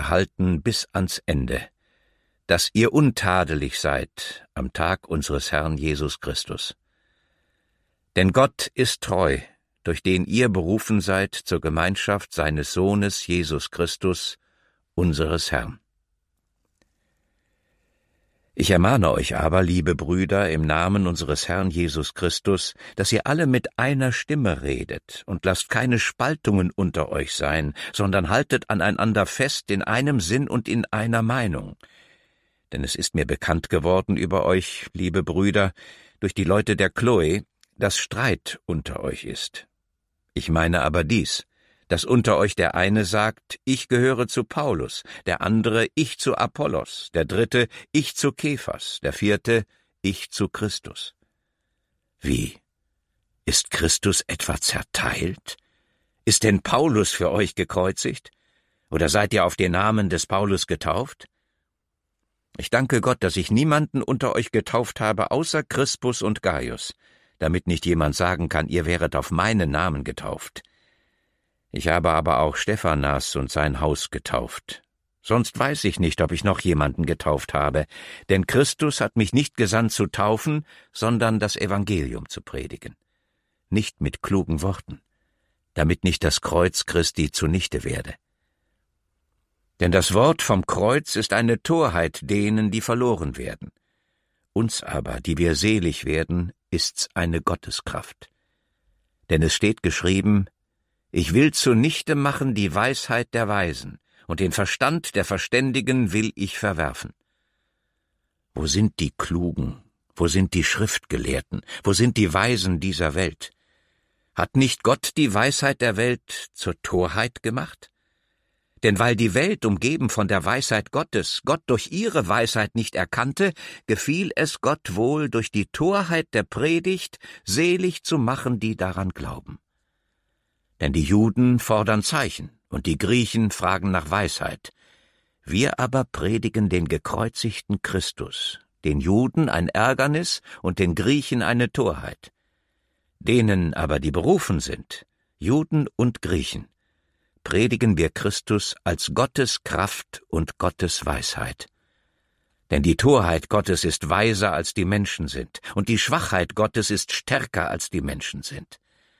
erhalten bis ans Ende, dass ihr untadelig seid am Tag unseres Herrn Jesus Christus. Denn Gott ist treu, durch den ihr berufen seid zur Gemeinschaft seines Sohnes Jesus Christus, unseres Herrn. Ich ermahne euch aber, liebe Brüder, im Namen unseres Herrn Jesus Christus, dass ihr alle mit einer Stimme redet und lasst keine Spaltungen unter euch sein, sondern haltet aneinander fest in einem Sinn und in einer Meinung. Denn es ist mir bekannt geworden über euch, liebe Brüder, durch die Leute der Chloe, dass Streit unter euch ist. Ich meine aber dies, dass unter euch der eine sagt, ich gehöre zu Paulus, der andere, ich zu Apollos, der dritte, ich zu Kephas, der vierte, ich zu Christus. Wie? Ist Christus etwa zerteilt? Ist denn Paulus für euch gekreuzigt? Oder seid ihr auf den Namen des Paulus getauft? Ich danke Gott, dass ich niemanden unter euch getauft habe, außer Crispus und Gaius, damit nicht jemand sagen kann, ihr wäret auf meinen Namen getauft. Ich habe aber auch Stephanas und sein Haus getauft. Sonst weiß ich nicht, ob ich noch jemanden getauft habe, denn Christus hat mich nicht gesandt zu taufen, sondern das Evangelium zu predigen. Nicht mit klugen Worten, damit nicht das Kreuz Christi zunichte werde. Denn das Wort vom Kreuz ist eine Torheit denen, die verloren werden. Uns aber, die wir selig werden, ist's eine Gotteskraft. Denn es steht geschrieben, ich will zunichte machen die Weisheit der Weisen, und den Verstand der Verständigen will ich verwerfen. Wo sind die Klugen? Wo sind die Schriftgelehrten? Wo sind die Weisen dieser Welt? Hat nicht Gott die Weisheit der Welt zur Torheit gemacht? Denn weil die Welt, umgeben von der Weisheit Gottes, Gott durch ihre Weisheit nicht erkannte, gefiel es Gott wohl, durch die Torheit der Predigt selig zu machen, die daran glauben. Denn die Juden fordern Zeichen, und die Griechen fragen nach Weisheit. Wir aber predigen den gekreuzigten Christus, den Juden ein Ärgernis und den Griechen eine Torheit. Denen aber, die berufen sind, Juden und Griechen, predigen wir Christus als Gottes Kraft und Gottes Weisheit. Denn die Torheit Gottes ist weiser als die Menschen sind, und die Schwachheit Gottes ist stärker als die Menschen sind.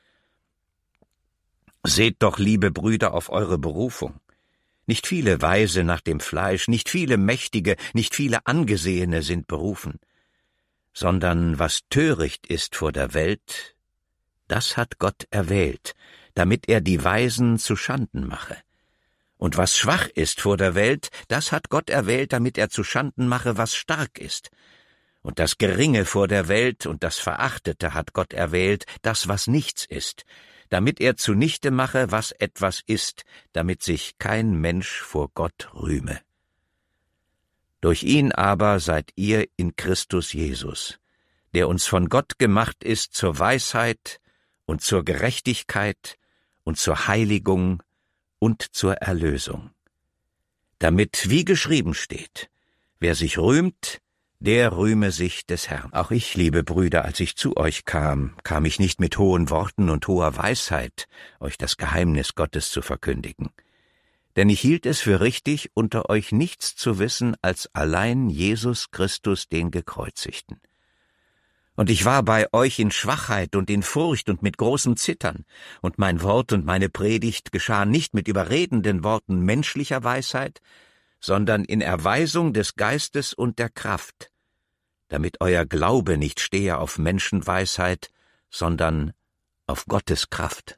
Seht doch, liebe Brüder, auf eure Berufung. Nicht viele Weise nach dem Fleisch, nicht viele Mächtige, nicht viele Angesehene sind berufen, sondern was töricht ist vor der Welt, das hat Gott erwählt, damit er die Weisen zuschanden mache. Und was schwach ist vor der Welt, das hat Gott erwählt, damit er zuschanden mache, was stark ist. Und das Geringe vor der Welt und das Verachtete hat Gott erwählt, das, was nichts ist, damit er zunichte mache, was etwas ist, damit sich kein Mensch vor Gott rühme. Durch ihn aber seid ihr in Christus Jesus, der uns von Gott gemacht ist zur Weisheit und zur Gerechtigkeit und zur Heiligung und zur Erlösung. Damit, wie geschrieben steht, wer sich rühmt, der rühme sich des Herrn. Auch ich, liebe Brüder, als ich zu euch kam ich nicht mit hohen Worten und hoher Weisheit, euch das Geheimnis Gottes zu verkündigen. Denn ich hielt es für richtig, unter euch nichts zu wissen, als allein Jesus Christus, den Gekreuzigten. Und ich war bei euch in Schwachheit und in Furcht und mit großem Zittern, und mein Wort und meine Predigt geschahen nicht mit überredenden Worten menschlicher Weisheit, sondern in Erweisung des Geistes und der Kraft, damit euer Glaube nicht stehe auf Menschenweisheit, sondern auf Gottes Kraft.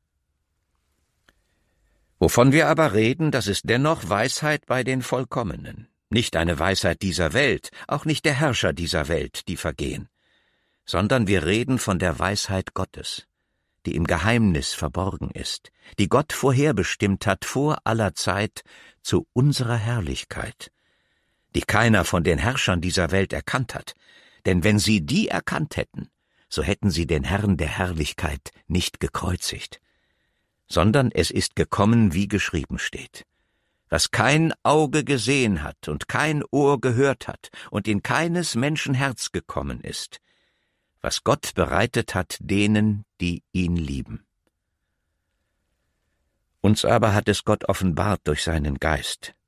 Wovon wir aber reden, das ist dennoch Weisheit bei den Vollkommenen, nicht eine Weisheit dieser Welt, auch nicht der Herrscher dieser Welt, die vergehen, sondern wir reden von der Weisheit Gottes, die im Geheimnis verborgen ist, die Gott vorherbestimmt hat vor aller Zeit zu unserer Herrlichkeit, die keiner von den Herrschern dieser Welt erkannt hat, denn wenn sie die erkannt hätten, so hätten sie den Herrn der Herrlichkeit nicht gekreuzigt, sondern es ist gekommen, wie geschrieben steht. Was kein Auge gesehen hat und kein Ohr gehört hat und in keines Menschen Herz gekommen ist, was Gott bereitet hat denen, die ihn lieben. Uns aber hat es Gott offenbart durch seinen Geist,